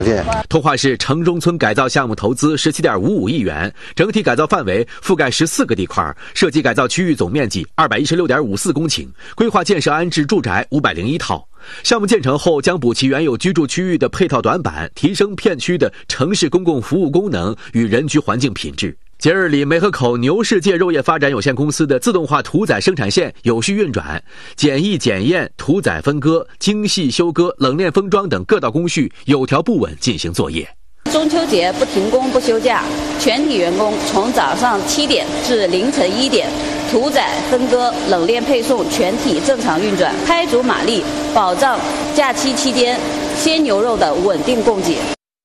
通化市城中村改造项目投资17.55亿元，整体改造范围覆盖14个地块，涉及改造区域总面积216.54公顷，规划建设安置住宅501套。项目建成后，将补齐原有居住区域的配套短板，提升片区的城市公共服务功能与人居环境品质。节日里，梅河口牛世界肉业发展有限公司的自动化屠宰生产线有序运转，检疫检验、屠宰分割、精细收割、冷链封装等各道工序有条不紊进行作业。 中秋节不停工不休假，全体员工从早上7点至凌晨1点，屠宰、分割、冷链配送全体正常运转，开足马力，保障假期期间鲜牛肉的稳定供给。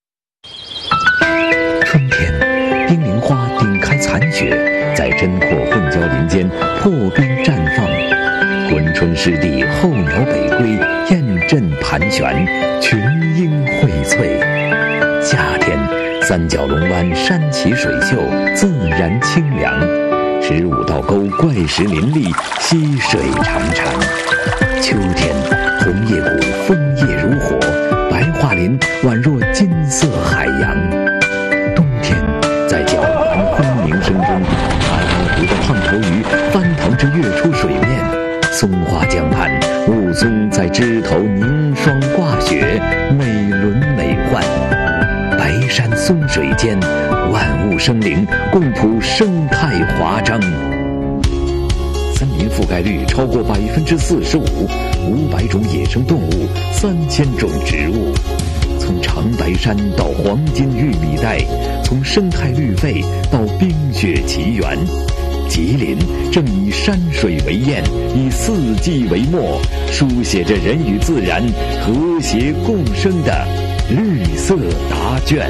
春天，冰凌花顶开残雪，在针阔混交林间破冰绽放。滚春湿地，候鸟北归，雁阵盘旋，群莺荟萃。夏天，三角龙湾山奇水秀，自然清凉。15道沟怪石林立，溪水潺潺。秋天，红叶谷枫叶如火，白桦林宛若金色海洋。冬天，在皎蓝轰鸣声中，盘湖的胖头鱼翻腾着跃出水面，松花江畔雾凇在枝头凝霜挂雪，美轮美奂。白山松水间，万物生灵，共谱生态华章。森林覆盖率超过45%，500种野生动物，3000种植物。从长白山到黄金玉米带，从生态绿肺到冰雪奇缘，吉林正以山水为宴，以四季为墨，书写着人与自然和谐共生的绿色答卷。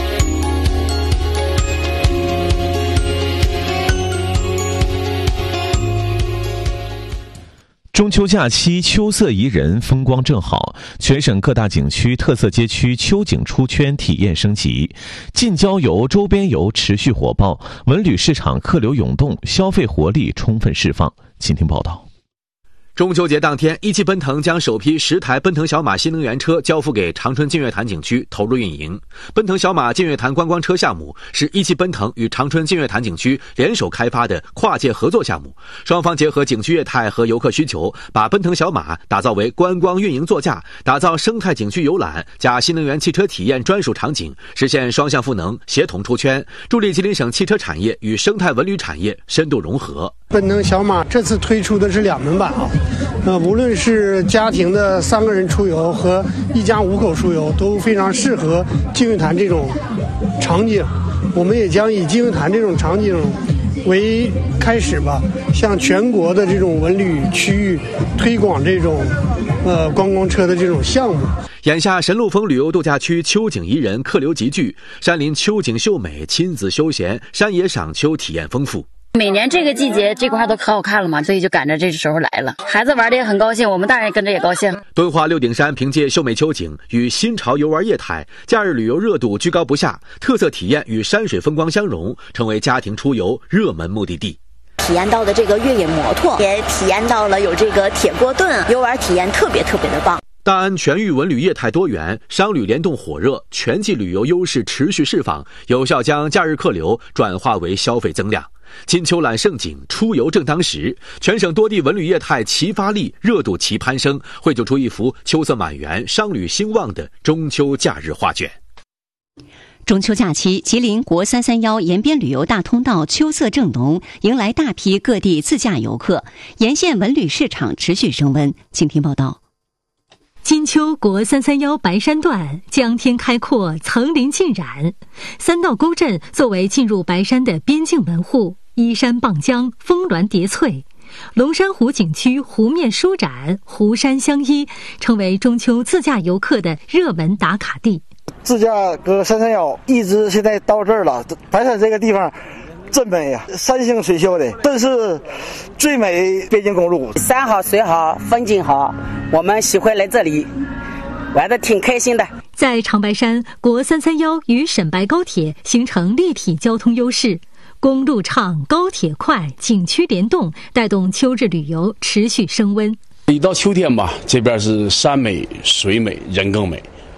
中秋假期秋色宜人，风光正好，全省各大景区、特色街区秋景出圈，体验升级，近郊游、周边游持续火爆，文旅市场客流涌动，消费活力充分释放。请听报道。 中秋节当天，一汽奔腾将首批10台奔腾小马新能源车交付给长春净月潭景区投入运营。奔腾小马净月潭观光车项目是一汽奔腾与长春净月潭景区联手开发的跨界合作项目，双方结合景区业态和游客需求，把奔腾小马打造为观光运营座驾，打造生态景区游览加新能源汽车体验专属场景，实现双向赋能，协同出圈，助力吉林省汽车产业与生态文旅产业深度融合。 奔腾小马这次推出的是2门版无论是家庭的3个人出游和1家5口出游，都非常适合净月潭这种场景。我们也将以净月潭这种场景为开始吧，向全国的这种文旅区域推广这种观光车的这种项目。 眼下神鹿峰旅游度假区秋景宜人，客流集聚，山林秋景秀美，亲子休闲，山野赏秋体验丰富。 每年这个季节这块都可好看了嘛，所以就赶着这时候来了。孩子玩的也很高兴，我们大人跟着也高兴。 敦化六顶山凭借秀美秋景与新潮游玩业态，假日旅游热度居高不下，特色体验与山水风光相融，成为家庭出游热门目的地。 体验到的这个越野摩托，也体验到了有这个铁锅炖，游玩体验特别的棒。 大安全域文旅业态多元，商旅联动火热，全季旅游优势持续释放，有效将假日客流转化为消费增量。金秋览盛景，出游正当时，全省多地文旅业态齐发力，热度齐攀升，绘就出一幅秋色满园、商旅兴旺的中秋假日画卷。 中秋假期，吉林国331沿边旅游大通道秋色正浓，迎来大批各地自驾游客，沿线文旅市场持续升温。请听报道。 金秋国331白山段，江天开阔，层林尽染。3道沟镇作为进入白山的边境门户，依山傍江，峰峦叠翠。龙山湖景区湖面舒展，湖山相依，成为中秋自驾游客的热门打卡地。 自驾搁331一直现在到这儿了，白山这个地方真美呀，山清水秀的，这是最美边境公路。 山好水好风景好，我们喜欢来这里玩得挺开心的。 在长白山，国331与沈白高铁形成立体交通优势，公路畅，高铁快，景区联动，带动秋日旅游持续升温。 一到秋天吧，这边是山美水美人更美，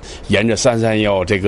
沿着331这个